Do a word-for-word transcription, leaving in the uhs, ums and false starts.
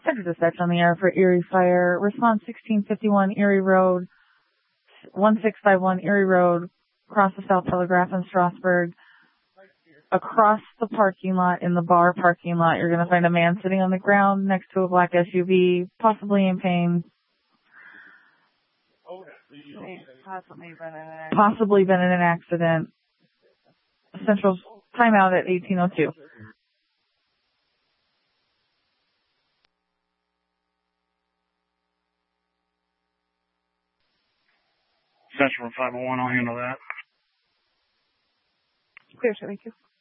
Center dispatch on the air for Erie Fire. Response sixteen fifty-one Erie Road, one six five one Erie Road, across the South Telegraph in Strasburg. Across the parking lot, in the bar parking lot, you're going to find a man sitting on the ground next to a black S U V, possibly in pain. Possibly been in an accident. Possibly been in an accident. Central timeout at eighteen oh two. Central five oh one, I'll handle that. Clear, thank you.